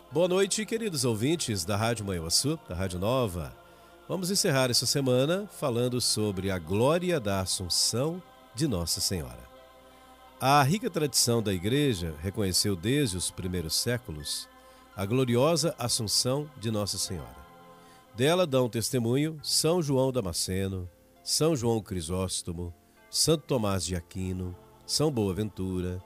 Boa noite, queridos ouvintes da Rádio Manhuaçu, da Rádio Nova. Vamos encerrar essa semana falando sobre a glória da Assunção de Nossa Senhora. A rica tradição da Igreja reconheceu desde os primeiros séculos a gloriosa Assunção de Nossa Senhora. Dela dão testemunho São João Damasceno, São João Crisóstomo, Santo Tomás de Aquino, São Boaventura,